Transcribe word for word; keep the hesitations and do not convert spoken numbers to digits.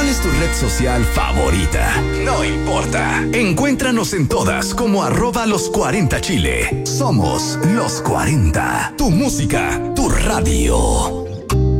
¿Cuál es tu red social favorita? No importa. Encuéntranos en todas como arroba los cuarenta Chile. Somos los cuarenta. Tu música, tu radio.